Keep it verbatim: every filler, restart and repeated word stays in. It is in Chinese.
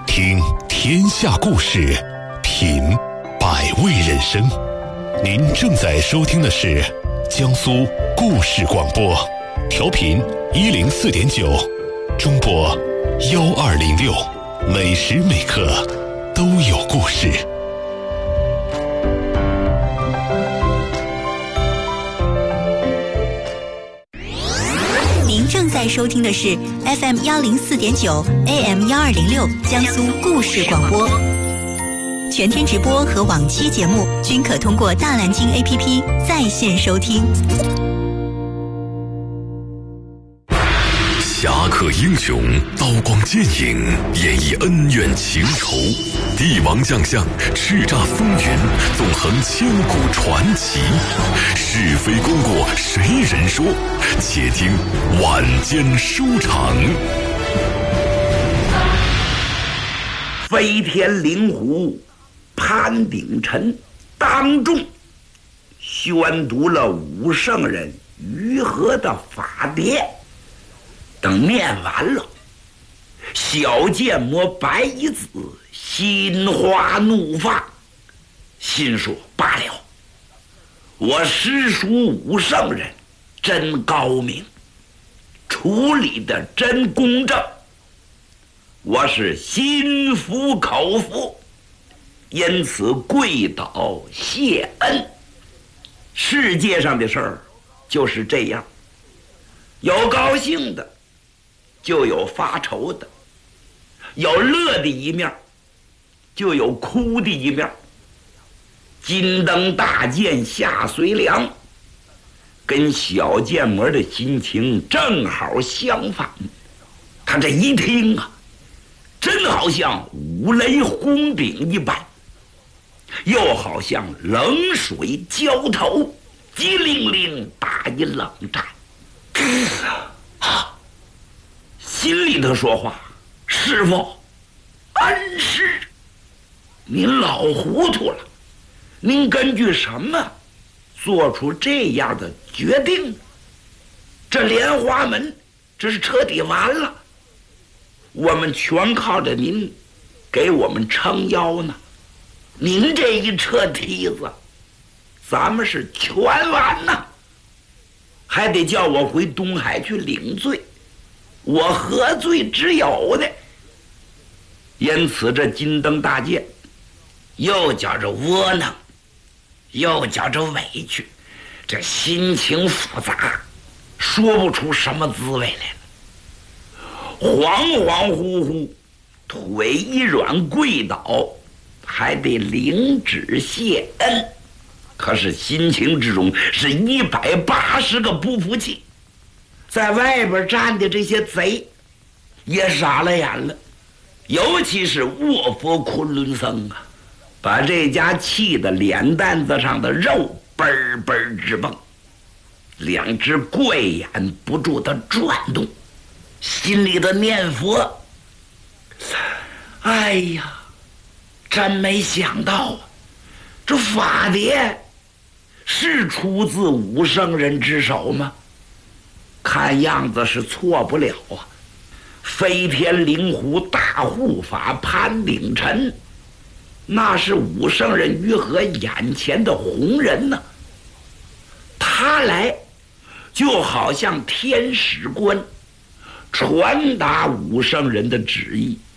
听天下故事，品百味人生。您正在收听的是江苏故事广播，调频一零四点九，中波幺二零六，每时每刻都有故事。 您正在收听的是 F M 幺零四点九 A M 幺二零六江苏故事广播，全天直播和往期节目均可通过大蓝鲸 A P P 在线收听。 侠客英雄，刀光剑影，演绎恩怨情仇；帝王将相，叱咤风云，纵横千古传奇。是非功过，谁人说？且听晚间书场。 飞天灵狐潘鼎臣当众宣读了武圣人于和的法典。等念完了，小剑魔白衣子心花怒放，心说罢了，我师叔武圣人真高明，处理的真公正，我是心服口服，因此跪倒谢恩。世界上的事儿就是这样，有高兴的，就有发愁的，有乐的一面，就有哭的一面。金灯大剑下随梁，跟小剑魔的心情正好相反。他这一听啊，真好像五雷轰顶一般，又好像冷水浇头，激灵灵打一冷战。啊，心里头说话，师父，恩师，您老糊涂了，您根据什么做出这样的决定？这莲花门这是彻底完了，我们全靠着您给我们撑腰呢。您这一撤梯子，咱们是全完呐，还得叫我回东海去领罪，我何罪之有呢？因此这金灯大剑又觉着窝囊，又觉着委屈，这心情复杂，说不出什么滋味来了。恍恍惚惚，腿一软跪倒，还得领旨谢恩，可是心情之中是一百八十个不服气。在外边站的这些贼也傻了眼了，尤其是卧佛昆仑僧啊，把这家气得脸蛋子上的肉嘣嘣直蹦，两只怪眼不住的转动，心里的念佛，哎呀，真没想到啊，这法典是出自武圣人之手吗？看样子是错不了啊。飞天灵狐大护法潘鼎臣，那是武圣人于和眼前的红人呢。他来就好像天使官，传达武圣人的旨意，